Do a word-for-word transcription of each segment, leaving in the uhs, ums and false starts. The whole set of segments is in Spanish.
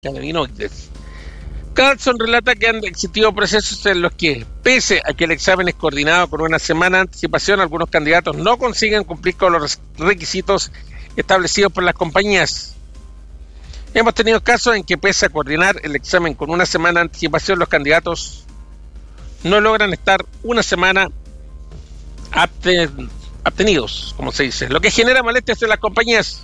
Canabinoides. Carlson relata que han existido procesos en los que, pese a que el examen es coordinado con una semana de anticipación, algunos candidatos no consiguen cumplir con los requisitos establecidos por las compañías. Hemos tenido casos en que, pese a coordinar el examen con una semana de anticipación, los candidatos no logran estar una semana abstenidos, como se dice, lo que genera molestias en las compañías.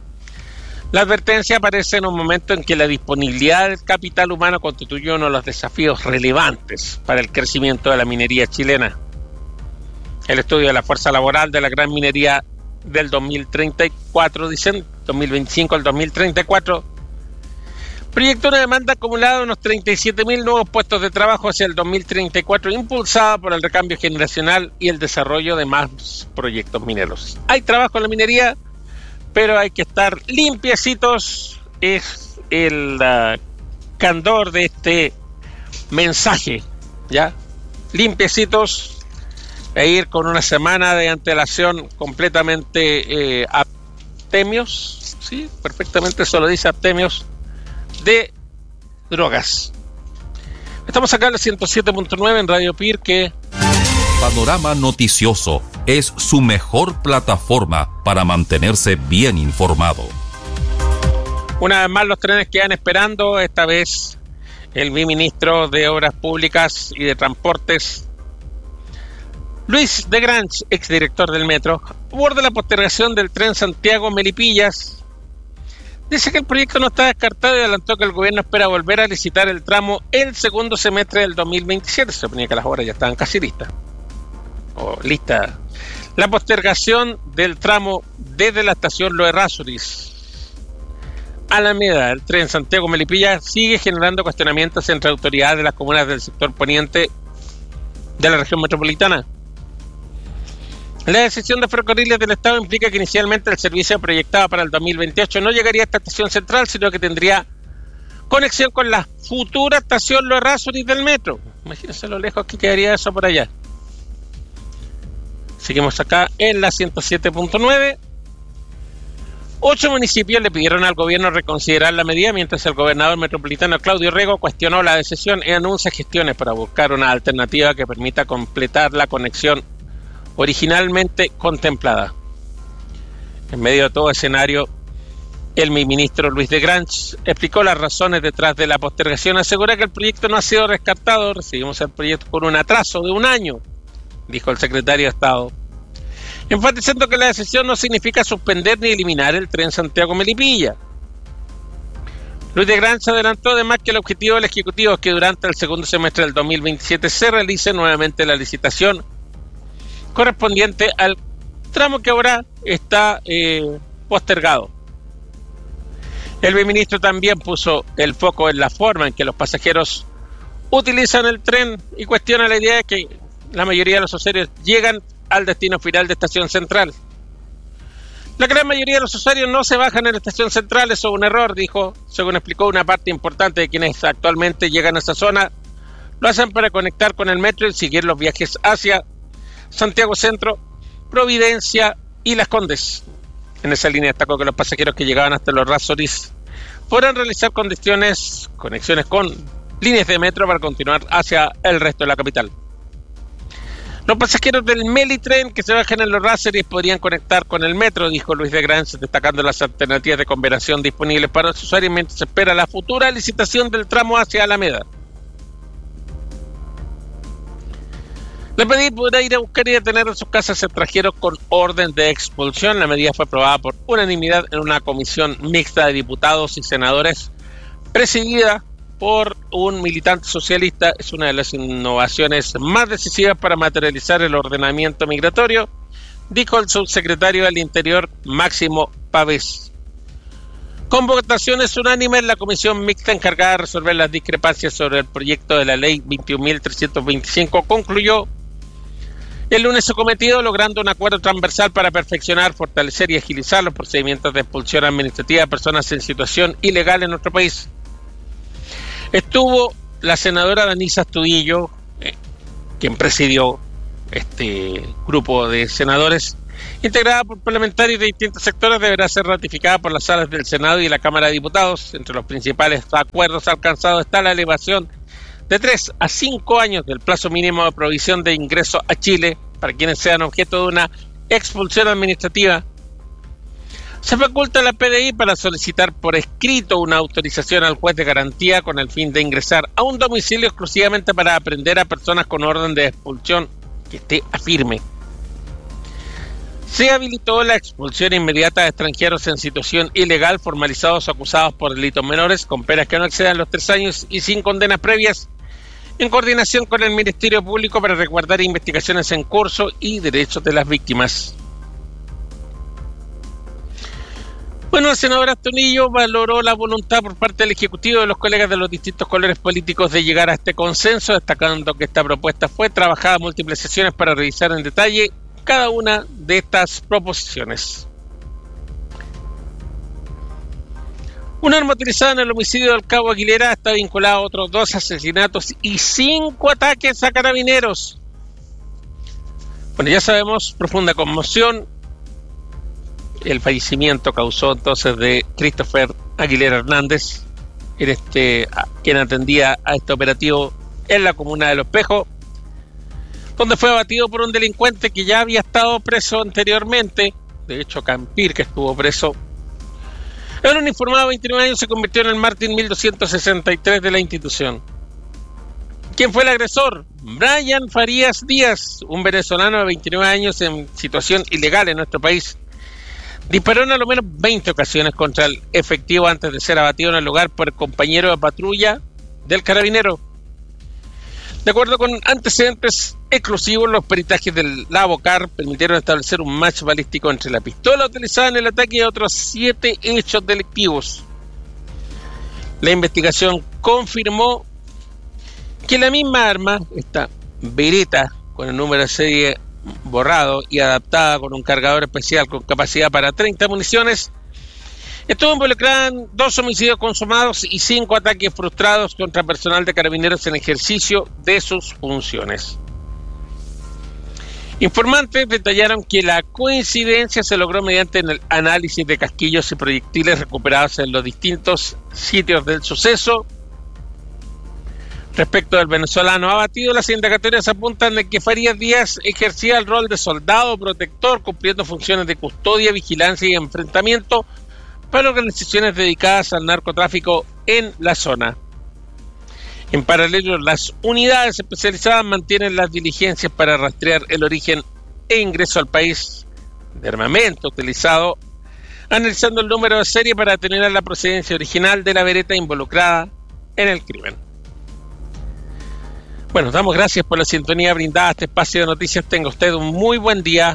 La advertencia aparece en un momento en que la disponibilidad del capital humano constituye uno de los desafíos relevantes para el crecimiento de la minería chilena. El estudio de la fuerza laboral de la gran minería del dos mil treinta y cuatro, dicen, dos mil veinticinco al dos mil treinta y cuatro, proyectó una demanda acumulada de unos treinta y siete mil nuevos puestos de trabajo hacia el dos mil treinta y cuatro, impulsada por el recambio generacional y el desarrollo de más proyectos mineros. Hay trabajo en la minería, pero hay que estar limpiecitos, es el uh, candor de este mensaje, ¿ya? Limpiecitos, e ir con una semana de antelación completamente eh, abstemios, ¿sí? Perfectamente, eso lo dice abstemios, de drogas. Estamos acá en la ciento siete punto nueve en Radio Pirque. Panorama Noticioso es su mejor plataforma para mantenerse bien informado. Una vez más los trenes quedan esperando, esta vez el ministro de Obras Públicas y de Transportes, Luis de Grange, exdirector del Metro, aborda la postergación del tren Santiago-Melipillas. Dice que el proyecto no está descartado y adelantó que el gobierno espera volver a licitar el tramo el segundo semestre del dos mil veintisiete. Se suponía que las obras ya estaban casi listas. O lista. La postergación del tramo desde la estación Los Errázuriz Alameda, el tren Santiago-Melipilla, sigue generando cuestionamientos entre autoridades de las comunas del sector poniente de la región metropolitana. La decisión de Ferrocarriles del Estado implica que inicialmente el servicio proyectado para el dos mil veintiocho no llegaría a esta estación central, sino que tendría conexión con la futura estación Los Errázuriz del metro. Imagínense lo lejos que quedaría eso por allá. Seguimos acá en la ciento siete punto nueve. Ocho municipios le pidieron al gobierno reconsiderar la medida, mientras el gobernador metropolitano Claudio Rego cuestionó la decisión y anuncia gestiones para buscar una alternativa que permita completar la conexión originalmente contemplada. En medio de todo escenario, el ministro Luis de Grange explicó las razones detrás de la postergación. Asegura que el proyecto no ha sido descartado. Recibimos el proyecto con un atraso de un año, dijo el secretario de Estado, enfatizando que la decisión no significa suspender ni eliminar el tren Santiago-Melipilla. Luis de Grange adelantó además que el objetivo del Ejecutivo es que durante el segundo semestre del dos mil veintisiete se realice nuevamente la licitación correspondiente al tramo que ahora está eh, postergado. El ministro también puso el foco en la forma en que los pasajeros utilizan el tren y cuestiona la idea de que la mayoría de los usuarios llegan al destino final de Estación Central. La gran mayoría de los usuarios no se bajan en la Estación Central, eso es un error, dijo. Según explicó, una parte importante de quienes actualmente llegan a esa zona lo hacen para conectar con el metro y seguir los viajes hacia Santiago Centro, Providencia y Las Condes. En esa línea destacó que los pasajeros que llegaban hasta Los Errázuriz podrán realizar conexiones, conexiones con líneas de metro para continuar hacia el resto de la capital. Los pasajeros del Melitren que se bajen en Los Errázuriz podrían conectar con el metro, dijo Luis de Grange, destacando las alternativas de conversación disponibles para los usuarios mientras se espera la futura licitación del tramo hacia Alameda. La medida podrá ir a buscar y detener en sus casas extranjeros con orden de expulsión. La medida fue aprobada por unanimidad en una comisión mixta de diputados y senadores presidida por un militante socialista. Es una de las innovaciones más decisivas para materializar el ordenamiento migratorio, dijo el subsecretario del Interior, Máximo Pavés. Con votaciones unánimes, la comisión mixta encargada de resolver las discrepancias sobre el proyecto de la ley veintiún mil trescientos veinticinco concluyó el lunes su cometido, logrando un acuerdo transversal para perfeccionar, fortalecer y agilizar los procedimientos de expulsión administrativa de personas en situación ilegal en nuestro país. Estuvo la senadora Danisa Astudillo, eh, quien presidió este grupo de senadores, integrada por parlamentarios de distintos sectores, deberá ser ratificada por las salas del Senado y la Cámara de Diputados. Entre los principales acuerdos alcanzados está la elevación de tres a cinco años del plazo mínimo de provisión de ingreso a Chile para quienes sean objeto de una expulsión administrativa. Se faculta a la P D I para solicitar por escrito una autorización al juez de garantía con el fin de ingresar a un domicilio exclusivamente para aprehender a personas con orden de expulsión que esté firme. Se habilitó la expulsión inmediata de extranjeros en situación ilegal formalizados o acusados por delitos menores con penas que no excedan los tres años y sin condenas previas, en coordinación con el Ministerio Público para resguardar investigaciones en curso y derechos de las víctimas. Bueno, el senador Astonillo valoró la voluntad por parte del Ejecutivo de los colegas de los distintos colores políticos de llegar a este consenso, destacando que esta propuesta fue trabajada en múltiples sesiones para revisar en detalle cada una de estas proposiciones. Un arma utilizada en el homicidio del Cabo Aguilera está vinculada a otros dos asesinatos y cinco ataques a carabineros. Bueno, ya sabemos, profunda conmoción. El fallecimiento causó entonces de Christopher Aguilera Hernández, en este, quien atendía a este operativo en la comuna de Los Pejos, donde fue abatido por un delincuente que ya había estado preso anteriormente. De hecho, Campir, que estuvo preso. El uniformado de veintinueve años se convirtió en el Martín mil doscientos sesenta y tres de la institución. ¿Quién fue el agresor? Brian Farías Díaz, un venezolano de veintinueve años en situación ilegal en nuestro país. Disparó en al menos veinte ocasiones contra el efectivo antes de ser abatido en el lugar por el compañero de patrulla del carabinero. De acuerdo con antecedentes exclusivos, los peritajes del Lavocar permitieron establecer un match balístico entre la pistola utilizada en el ataque y otros siete hechos delictivos. La investigación confirmó que la misma arma, esta Beretta con el número de serie borrado y adaptada con un cargador especial con capacidad para treinta municiones, estuvo involucrada en dos homicidios consumados y cinco ataques frustrados contra personal de carabineros en ejercicio de sus funciones. Informantes detallaron que la coincidencia se logró mediante el análisis de casquillos y proyectiles recuperados en los distintos sitios del suceso. Respecto del venezolano abatido, las indagatorias apuntan de que Farías Díaz ejercía el rol de soldado protector, cumpliendo funciones de custodia, vigilancia y enfrentamiento para organizaciones dedicadas al narcotráfico en la zona. En paralelo, las unidades especializadas mantienen las diligencias para rastrear el origen e ingreso al país de armamento utilizado, analizando el número de serie para determinar la procedencia original de la Beretta involucrada en el crimen. Bueno, damos gracias por la sintonía brindada a este espacio de noticias. Tenga usted un muy buen día.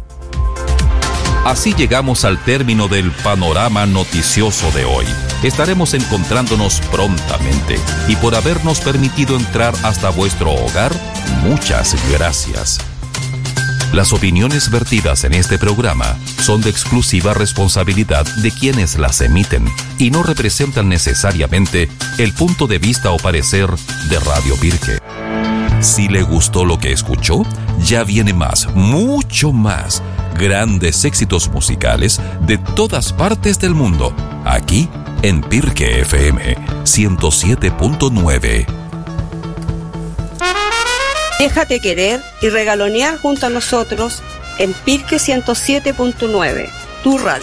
Así llegamos al término del panorama noticioso de hoy. Estaremos encontrándonos prontamente y por habernos permitido entrar hasta vuestro hogar, muchas gracias. Las opiniones vertidas en este programa son de exclusiva responsabilidad de quienes las emiten y no representan necesariamente el punto de vista o parecer de Radio Pirque. Si le gustó lo que escuchó, ya viene más, mucho más, grandes éxitos musicales de todas partes del mundo, aquí en Pirque F M ciento siete punto nueve. Déjate querer y regalonear junto a nosotros en Pirque ciento siete punto nueve, tu radio.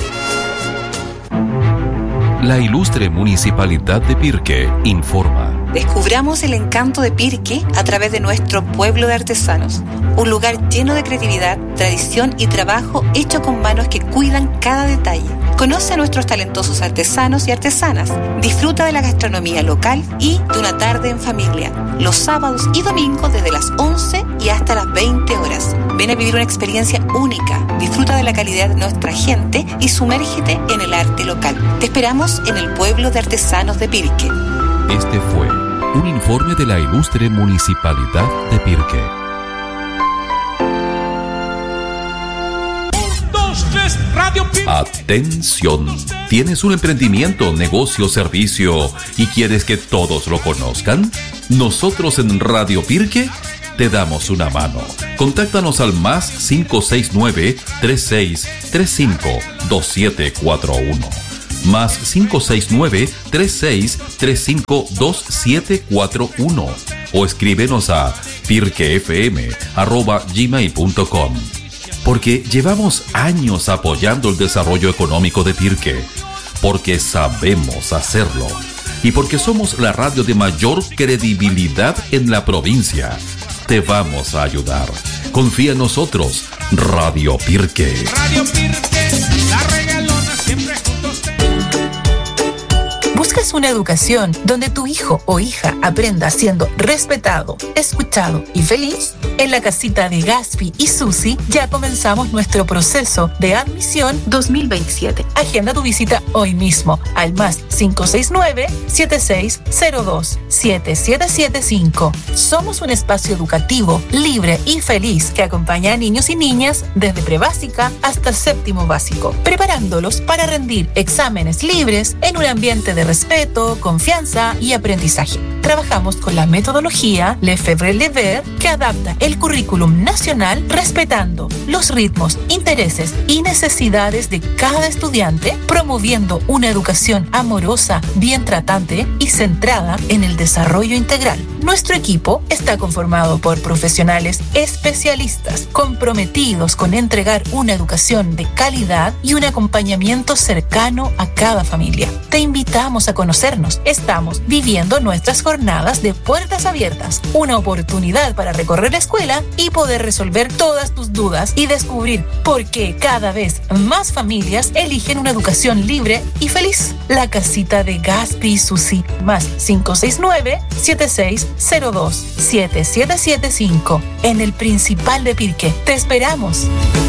La ilustre Municipalidad de Pirque informa. Descubramos el encanto de Pirque a través de nuestro pueblo de artesanos, un lugar lleno de creatividad, tradición y trabajo hecho con manos que cuidan cada detalle. Conoce a nuestros talentosos artesanos y artesanas, disfruta de la gastronomía local y de una tarde en familia, los sábados y domingos desde las once y hasta las veinte horas. Ven a vivir una experiencia única, disfruta de la calidad de nuestra gente y sumérgete en el arte local. Te esperamos en el pueblo de artesanos de Pirque. Este fue un informe de la ilustre Municipalidad de Pirque. Atención, ¿tienes un emprendimiento, negocio, servicio y quieres que todos lo conozcan? Nosotros en Radio Pirque te damos una mano. Contáctanos al más cinco seis nueve, tres seis tres cinco, dos siete cuatro uno. Más cinco seis nueve, tres seis tres cinco, dos siete cuatro uno. O escríbenos a pirquefm arroba gmail punto com. Porque llevamos años apoyando el desarrollo económico de Pirque. Porque sabemos hacerlo. Y porque somos la radio de mayor credibilidad en la provincia. Te vamos a ayudar. Confía en nosotros. Radio Pirque. Radio Pirque, la regalona siempre junto a usted. ¿Buscas una educación donde tu hijo o hija aprenda siendo respetado, escuchado y feliz? En la casita de Gaspi y Susi ya comenzamos nuestro proceso de admisión dos mil veintisiete. Agenda tu visita hoy mismo al más cinco seis nueve, siete seis cero dos, siete siete siete cinco. Somos un espacio educativo, libre y feliz que acompaña a niños y niñas desde prebásica hasta séptimo básico, preparándolos para rendir exámenes libres en un ambiente de respeto, confianza y aprendizaje. Trabajamos con la metodología Lefebvre-Lever que adapta el currículum nacional respetando los ritmos, intereses y necesidades de cada estudiante, promoviendo una educación amorosa, bien tratante y centrada en el desarrollo integral. Nuestro equipo está conformado por profesionales especialistas comprometidos con entregar una educación de calidad y un acompañamiento cercano a cada familia. Te invitamos a conocernos. Estamos viviendo nuestras jornadas de puertas abiertas, una oportunidad para recorrer la escuela y poder resolver todas tus dudas y descubrir por qué cada vez más familias eligen una educación libre y feliz. La casita de Gaspi y Susi, más cinco seis nueve, siete seis cero dos, siete siete siete cinco. En el Principal de Pirque. Te esperamos.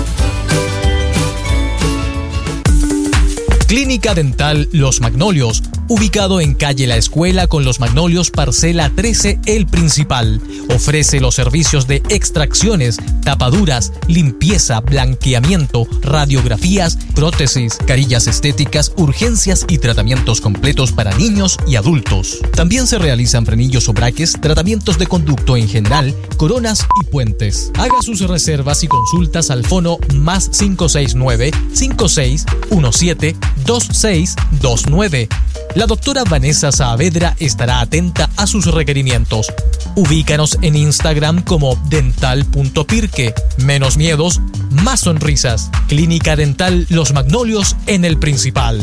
Clínica Dental Los Magnolios, ubicado en calle La Escuela con Los Magnolios, parcela trece, El Principal. Ofrece los servicios de extracciones, tapaduras, limpieza, blanqueamiento, radiografías, prótesis, carillas estéticas, urgencias y tratamientos completos para niños y adultos. También se realizan frenillos o braques, tratamientos de conducto en general, coronas y puentes. Haga sus reservas y consultas al fono más cinco seis nueve, cinco seis uno siete, dos seis dos nueve. La doctora Vanessa Saavedra estará atenta a sus requerimientos. Ubícanos en Instagram como dental punto pirque. Menos miedos, más sonrisas. Clínica Dental Los Magnolios en El Principal.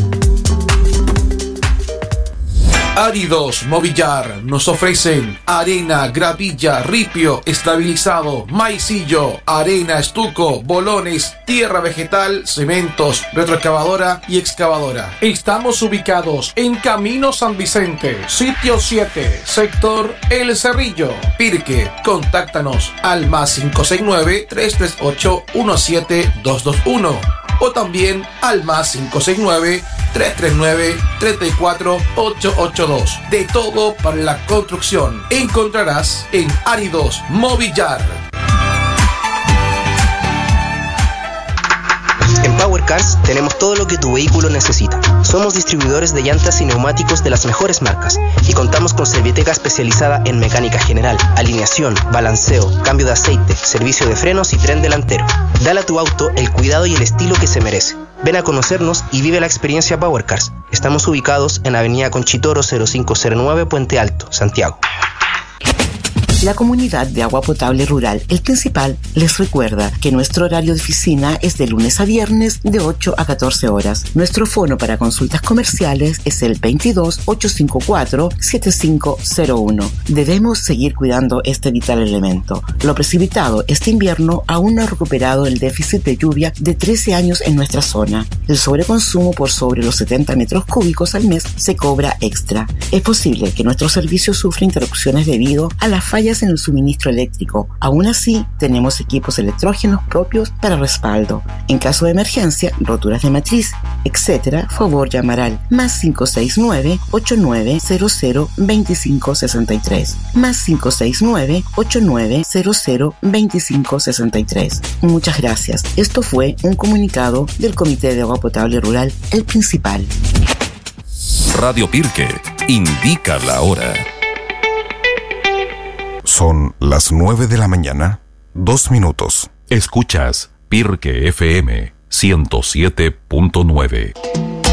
Áridos Movillar nos ofrecen arena, gravilla, ripio, estabilizado, maicillo, arena, estuco, bolones, tierra vegetal, cementos, retroexcavadora y excavadora. Estamos ubicados en Camino San Vicente, sitio siete, sector El Cerrillo, Pirque. Contáctanos al más cinco seis nueve, tres tres ocho, uno siete dos dos uno o también al más cinco seis nueve, tres tres nueve, tres cuatro ocho ocho dos. De todo para la construcción encontrarás en Áridos Movillar. En Power Cars tenemos todo lo que tu vehículo necesita. Somos distribuidores de llantas y neumáticos de las mejores marcas y contamos con Serviteca especializada en mecánica general, alineación, balanceo, cambio de aceite, servicio de frenos y tren delantero. Dale a tu auto el cuidado y el estilo que se merece. Ven a conocernos y vive la experiencia Power Cars. Estamos ubicados en Avenida Conchitoro cero cinco cero nueve, Puente Alto, Santiago. La comunidad de agua potable rural El Principal les recuerda que nuestro horario de oficina es de lunes a viernes de ocho a catorce horas. Nuestro fono para consultas comerciales es el veintidós, ochocientos cincuenta y cuatro, setenta y cinco cero uno. Debemos seguir cuidando este vital elemento. Lo precipitado este invierno aún no ha recuperado el déficit de lluvia de trece años en nuestra zona. El sobreconsumo por sobre los setenta metros cúbicos al mes se cobra extra. Es posible que nuestro servicio sufra interrupciones debido a las fallas en el suministro eléctrico. Aún así, tenemos equipos electrógenos propios para respaldo. En caso de emergencia, roturas de matriz, etcétera, favor llamar al más cinco seis nueve, ocho nueve cero cero, dos cinco seis tres. Más cinco seis nueve, ocho nueve cero cero, dos cinco seis tres. Muchas gracias. Esto fue un comunicado del Comité de Agua Potable Rural El Principal. Radio Pirque indica la hora. Son las nueve de la mañana, dos minutos. Escuchas Pirque F M ciento siete punto nueve.